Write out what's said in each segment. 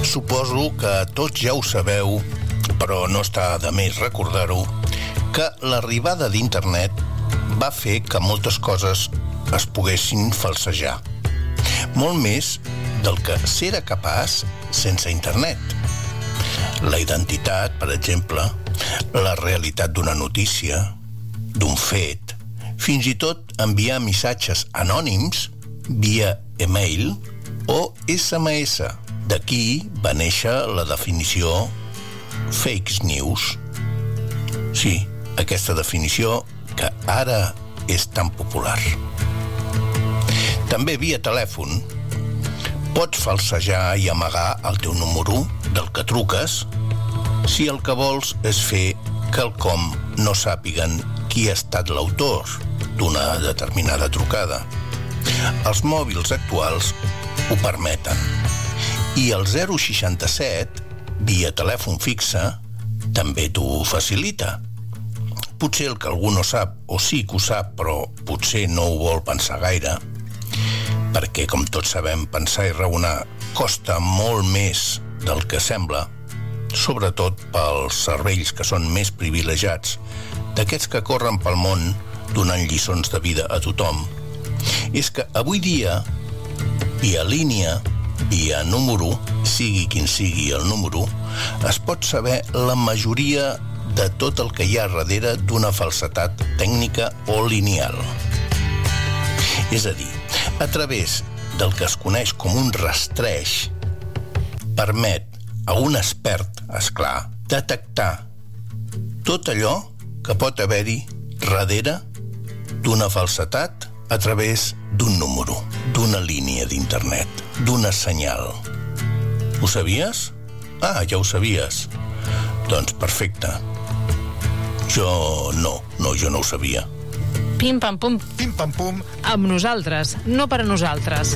suposo que tots ja ho sabeu, però no està de més recordar-ho, que l'arribada d'Internet va fer que moltes coses es poguessin falsejar. Molt més del que s'era capaç sense Internet. La identitat, per exemple, la realitat d'una notícia, d'un fet, fins i tot enviar missatges anònims via email o SMS. D'aquí va néixer la definició fake news. Sí, aquesta definició que ara és tan popular. També via telèfon pots falsejar i amagar el teu número del que truques si el que vols és fer quelcom no sàpiguen qui ha estat l'autor d'una determinada trucada. Els mòbils actuals ho permeten. I el 067, via telèfon fixe, també t'ho facilita. Potser el que algú no sap, o sí que ho sap, però potser no ho vol pensar gaire, perquè, com tots sabem, pensar i raonar costa molt més del que sembla, sobretot pels cervells que són més privilegiats, d'aquests que corren pel món donant lliçons de vida a tothom, és que avui dia, via línia, via número, sigui quin sigui el número, es pot saber la majoria de tot el que hi ha darrere d'una falsetat tècnica o lineal. És a dir, a través del que es coneix com un rastreig, permet a un expert, esclar, detectar tot allò que pot haver-hi darrere d'una falsetat a través d'un número, d'una línia d'internet, d'una senyal. Ho sabies? Ah, ja ho sabies. Doncs perfecte. Jo no ho sabia. Pim, pam, pum. Pim, pam, pum. Amb nosaltres, no per a nosaltres.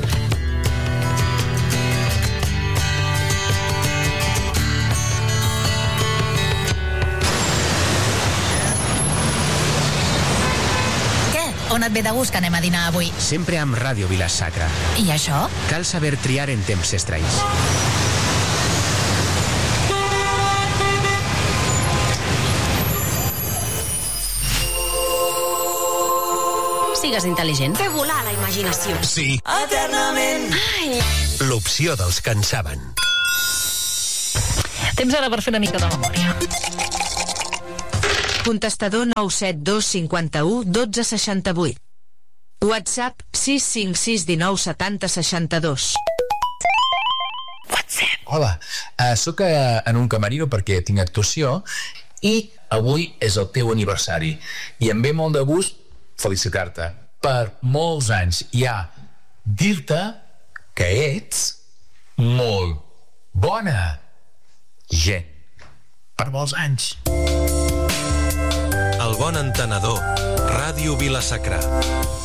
Què? On et ve de gust que anem a dinar avui? Sempre amb Ràdio Vila-sacra. I això? Cal saber triar en temps estranys. Sigues intel·ligent. Fer volar la imaginació. Sí. Eternament. Ai. L'opció dels que en saben. Temps ara per fer una mica de memòria. Contestador 972 51 12 68. WhatsApp 656 19 70 62. Hola, sóc en un camerino perquè tinc actuació i avui és el teu aniversari i em ve molt de gust felicitar-te per molts anys. Ja dir-te que ets molt bona gent per molts anys. El bon entenedor. Ràdio Vila-sacra.